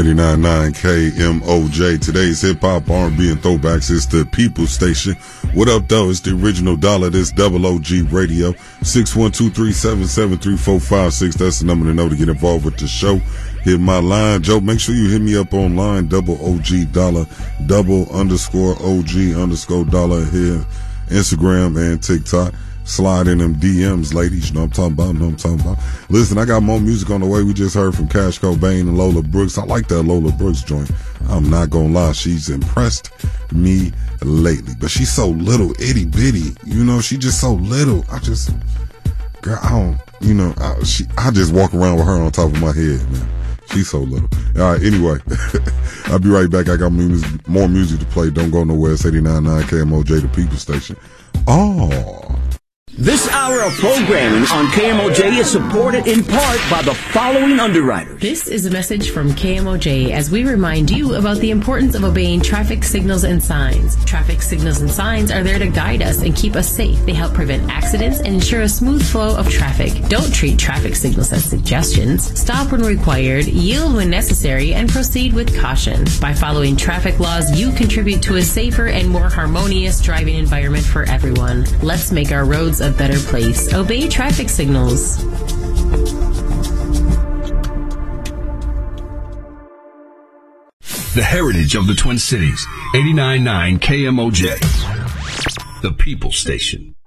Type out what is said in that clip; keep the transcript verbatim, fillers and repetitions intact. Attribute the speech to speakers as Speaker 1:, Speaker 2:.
Speaker 1: eighty-nine point nine K M O J. Today's hip-hop, R and B, and throwbacks is the People Station. What up, though? It's the original dollar. This Double O G Radio. six one two, three seven seven, three four five six. That's the number to know to get involved with the show. Hit my line. Joe, make sure you hit me up online. Double O G dollar. Double underscore O G underscore dollar here. Instagram and TikTok. Slide in them D Ms, ladies. You know what I'm talking about? You know what I'm talking about? Listen, I got more music on the way. We just heard from Cash Cobain and Lola Brooks. I like that Lola Brooks joint. I'm not gonna lie. She's impressed me lately. But she's so little, itty bitty. You know, she just so little. I just, girl, I don't, you know, I, she, I just walk around with her on top of my head, man. She's so little. All right, anyway, I'll be right back. I got music, more music to play. Don't go nowhere. It's eighty-nine point nine K M O J, the People Station. Oh.
Speaker 2: This hour of programming on K M O J is supported in part by the following underwriters.
Speaker 3: This is a message from K M O J as we remind you about the importance of obeying traffic signals and signs. Traffic signals and signs are there to guide us and keep us safe. They help prevent accidents and ensure a smooth flow of traffic. Don't treat traffic signals as suggestions. Stop when required, yield when necessary, and proceed with caution. By following traffic laws, you contribute to a safer and more harmonious driving environment for everyone. Let's make our roads a better place. Obey traffic signals.
Speaker 4: The heritage of the Twin Cities. eighty-nine point nine K M O J. The People Station.